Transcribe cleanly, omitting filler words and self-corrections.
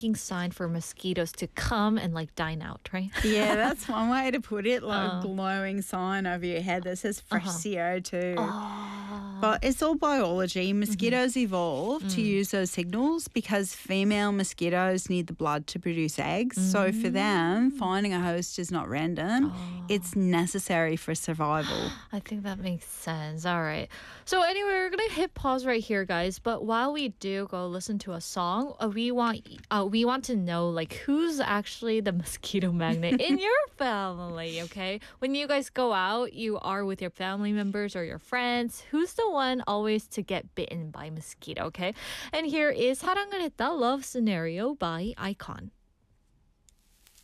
sign for mosquitoes to come and like dine out, right? Yeah, that's one way to put it, like a Uh, glowing sign over your head that says fresh uh-huh. CO2. Oh. But it's all biology. Mhm. Mosquitoes evolved to use those signals because female mosquitoes need the blood to produce eggs. So for them, Mm. finding a host is not random. Oh. It's necessary for survival. I think that makes sense. All right. So anyway, we're gonna hit pause right here, guys. But while we do go listen to a song, we want to know like who's actually the mosquito magnet in your family. Okay, when you guys go out, you are with your family members or your friends. Who's the one always to get bitten by mosquito? Okay, and here is 사랑을 했다 Love Scenario by Icon.